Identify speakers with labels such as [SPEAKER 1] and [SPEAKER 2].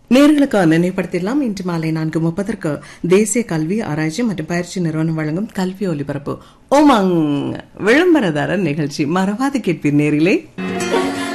[SPEAKER 1] நேர்களுக்கு நினைவுபடுத்திடலாம். இன்று மாலை 4:30 தேசிய கல்வி ஆராய்ச்சி மற்றும் பயிற்சி நிறுவனம் வழங்கும் கல்வி ஒலிபரப்பு உமங் விளம்பரதாரர் நிகழ்ச்சி மறவாது கேட்பீர் நேரிலே.